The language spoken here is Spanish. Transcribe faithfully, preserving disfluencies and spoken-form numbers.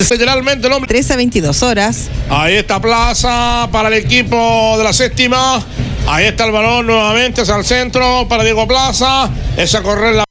literalmente el hombre. trece a veintidós horas. Ahí está Plaza para el equipo de la séptima. Ahí está el balón nuevamente hacia el centro para Diego Plaza. Esa correr la